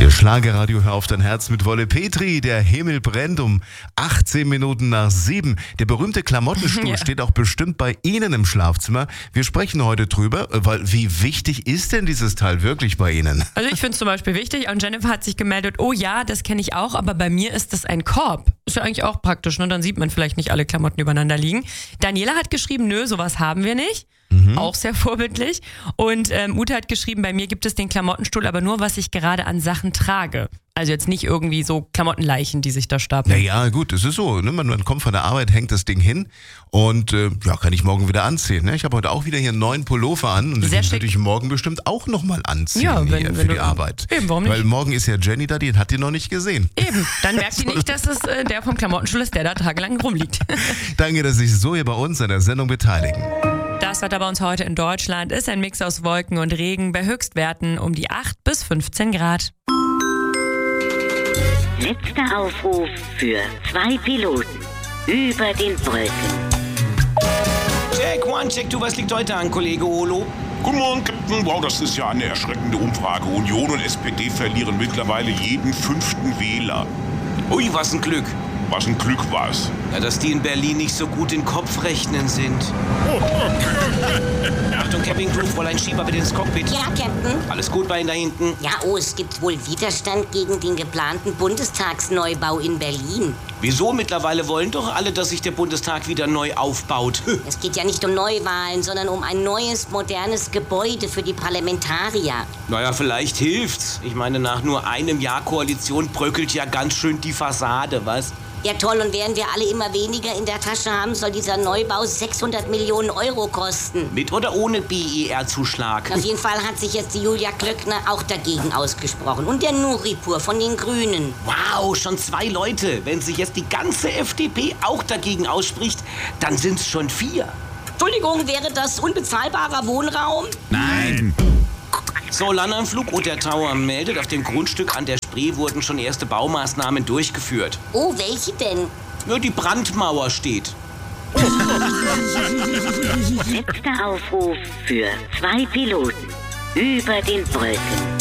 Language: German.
Schlagerradio, hör auf dein Herz mit Wolle Petri. Der Himmel brennt um 18 Minuten nach 7. Der berühmte Klamottenstuhl steht auch bestimmt bei Ihnen im Schlafzimmer. Wir sprechen heute drüber, weil wie wichtig ist denn dieses Teil wirklich bei Ihnen? Also ich finde es zum Beispiel wichtig und Jennifer hat sich gemeldet, oh ja, das kenne ich auch, aber bei mir ist das ein Korb. Ist ja eigentlich auch praktisch, ne? Dann sieht man vielleicht nicht alle Klamotten übereinander liegen. Daniela hat geschrieben, nö, sowas haben wir nicht. Auch sehr vorbildlich. Und Ute hat geschrieben, bei mir gibt es den Klamottenstuhl, aber nur, was ich gerade an Sachen trage. Also jetzt nicht irgendwie so Klamottenleichen, die sich da stapeln. Naja, gut, es ist so. Ne? Man kommt von der Arbeit, hängt das Ding hin und kann ich morgen wieder anziehen. Ne? Ich habe heute auch wieder hier einen neuen Pullover an und den würde ich morgen bestimmt auch nochmal anziehen für die Arbeit. Eben, warum nicht? Weil morgen ist ja Jenny da, die hat die noch nicht gesehen. Eben, dann merkt sie nicht, dass es der vom Klamottenstuhl ist, der da tagelang rumliegt. Danke, dass Sie sich so hier bei uns an der Sendung beteiligen. Das Wetter bei uns heute in Deutschland ist ein Mix aus Wolken und Regen bei Höchstwerten um die 8 bis 15 Grad. Letzter Aufruf für 2 Piloten über den Wolken. Check, one, check, was liegt heute an, Kollege Olo? Guten Morgen, Captain. Wow, das ist ja eine erschreckende Umfrage. Union und SPD verlieren mittlerweile jeden 5. Wähler. Ui, was ein Glück. Was ein Glück war's. Ja, dass die in Berlin nicht so gut in Kopfrechnen sind. Achtung, Captain Crew, Fräulein Schieber bitte ins Cockpit. Ja, Captain. Alles gut bei Ihnen da hinten? Ja, es gibt wohl Widerstand gegen den geplanten Bundestagsneubau in Berlin. Wieso? Mittlerweile wollen doch alle, dass sich der Bundestag wieder neu aufbaut. Es geht ja nicht um Neuwahlen, sondern um ein neues, modernes Gebäude für die Parlamentarier. Naja, vielleicht hilft's. Ich meine, nach nur einem Jahr Koalition bröckelt ja ganz schön die Fassade, was? Ja toll, und während wir alle immer weniger in der Tasche haben, soll dieser Neubau 600 Millionen Euro kosten. Mit oder ohne BER-Zuschlag? Auf jeden Fall hat sich jetzt die Julia Klöckner auch dagegen ausgesprochen. Und der Nuripur von den Grünen. Wow, schon 2 Leute. Wenn sich jetzt die ganze FDP auch dagegen ausspricht, dann sind's schon 4. Entschuldigung, wäre das unbezahlbarer Wohnraum? Nein. So, Landanflug und der Tower meldet, auf dem Grundstück an der Spree wurden schon erste Baumaßnahmen durchgeführt. Oh, welche denn? Nur die Brandmauer steht. Letzter Aufruf für 2 Piloten über den Wolken.